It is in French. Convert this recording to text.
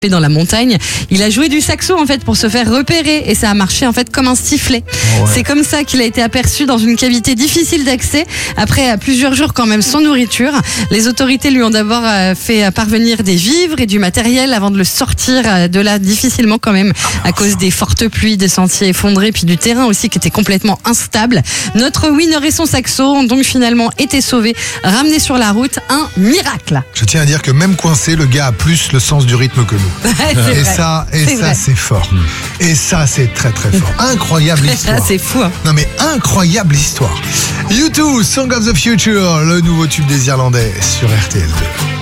dans la montagne, il a joué du saxo en fait pour se faire repérer et ça a marché en fait comme un sifflet. Ouais. C'est comme ça qu'il a été aperçu dans une cavité difficile d'accès après plusieurs jours quand même sans nourriture. Les autorités lui ont d'abord fait parvenir des vivres et du matériel avant de le sortir de là difficilement quand même à cause des fortes pluies, des sentiers effondrés puis du terrain aussi qui était complètement instable. Notre winner et son saxo ont donc finalement été sauvés, ramenés sur la route, un miracle. Je tiens à dire que même coincé, le gars a plus le sens du rythme que nous. C'est Et vrai. ça, c'est fort. Et ça, c'est très très fort. Incroyable histoire. C'est fou. Hein. Non mais incroyable histoire. U2, Song of the Future, le nouveau tube des Irlandais sur RTL2.